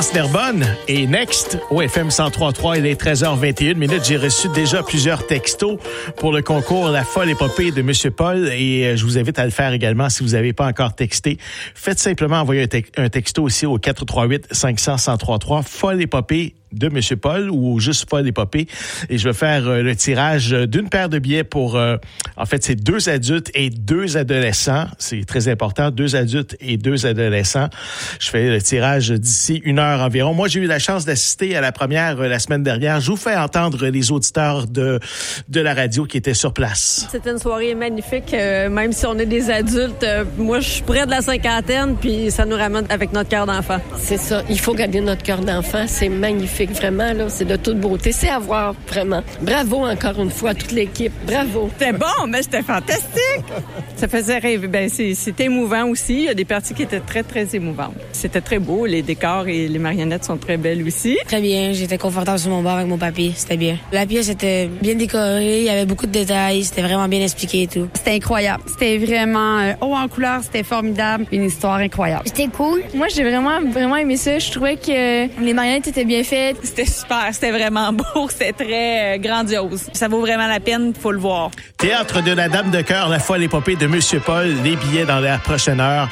Florence Nerbonne et Next au FM 103.3. Il est 13h21 minutes. J'ai reçu déjà plusieurs textos pour le concours La folle épopée de Monsieur Paul et je vous invite à le faire également si vous n'avez pas encore texté. Faites simplement envoyer un texto aussi au 438-500-1033. Folle épopée de Monsieur Paul ou juste Folle épopée. Et je vais faire le tirage d'une paire de billets pour, en fait, c'est 2 adultes et 2 adolescents. C'est très important, 2 adultes et 2 adolescents. Je fais le tirage d'ici 1 heure environ. Moi, j'ai eu la chance d'assister à la première la semaine dernière. Je vous fais entendre les auditeurs de la radio qui étaient sur place. C'était une soirée magnifique, même si on est des adultes. Moi, je suis près de la cinquantaine, puis ça nous ramène avec notre cœur d'enfant. C'est ça, il faut garder notre cœur d'enfant. C'est magnifique. Vraiment, là, c'est de toute beauté. C'est à voir, vraiment. Bravo encore une fois à toute l'équipe. Bravo. C'était bon, mais c'était fantastique. Ça faisait rêver. Ben, c'était émouvant aussi. Il y a des parties qui étaient très, très émouvantes. C'était très beau. Les décors et les marionnettes sont très belles aussi. Très bien. J'étais confortable sur mon bord avec mon papy. C'était bien. La pièce était bien décorée. Il y avait beaucoup de détails. C'était vraiment bien expliqué et tout. C'était incroyable. C'était vraiment haut en couleur. C'était formidable. Une histoire incroyable. C'était cool. Moi, j'ai vraiment aimé ça. Je trouvais que les marionnettes étaient bien faites. C'était super, c'était vraiment beau, c'était très grandiose. Ça vaut vraiment la peine, faut le voir. Théâtre de la Dame de Cœur, La folle épopée de Monsieur Paul. Les billets dans la prochaine heure.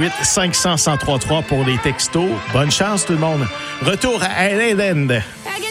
438-500-1033 pour les textos. Bonne chance tout le monde. Retour à Hélène.